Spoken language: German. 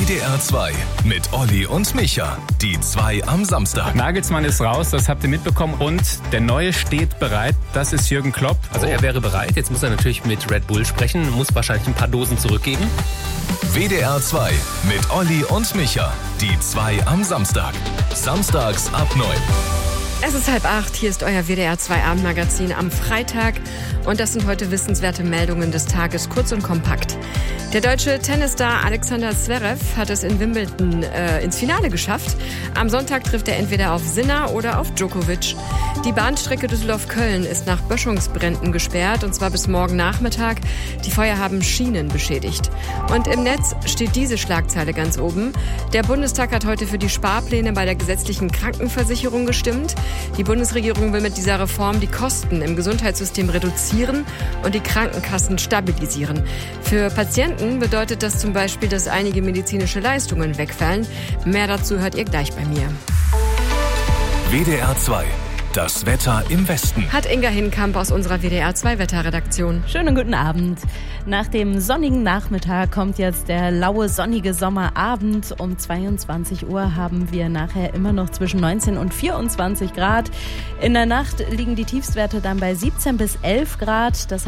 WDR 2 mit Olli und Micha. Die 2 am Samstag. Nagelsmann ist raus, das habt ihr mitbekommen. Und der Neue steht bereit. Das ist Jürgen Klopp. Also er wäre bereit. Jetzt muss er natürlich mit Red Bull sprechen. Muss wahrscheinlich ein paar Dosen zurückgeben. WDR 2 mit Olli und Micha. Die 2 am Samstag. Samstags ab 9. Es ist 7:30, hier ist euer WDR 2 Abendmagazin am Freitag und das sind heute wissenswerte Meldungen des Tages, kurz und kompakt. Der deutsche Tennisstar Alexander Zverev hat es in Wimbledon ins Finale geschafft. Am Sonntag trifft er entweder auf Sinner oder auf Djokovic. Die Bahnstrecke Düsseldorf-Köln ist nach Böschungsbränden gesperrt und zwar bis morgen Nachmittag. Die Feuer haben Schienen beschädigt. Und im Netz steht diese Schlagzeile ganz oben. Der Bundestag hat heute für die Sparpläne bei der gesetzlichen Krankenversicherung gestimmt. Die Bundesregierung will mit dieser Reform die Kosten im Gesundheitssystem reduzieren und die Krankenkassen stabilisieren. Für Patienten bedeutet das zum Beispiel, dass einige medizinische Leistungen wegfallen. Mehr dazu hört ihr gleich bei mir. WDR 2. Das Wetter im Westen. Hat Inga Hinkamp aus unserer WDR 2 Wetterredaktion. Schönen guten Abend. Nach dem sonnigen Nachmittag kommt jetzt der laue, sonnige Sommerabend. Um 22 Uhr haben wir nachher immer noch zwischen 19 und 24 Grad. In der Nacht liegen die Tiefstwerte dann bei 17 bis 11 Grad. Das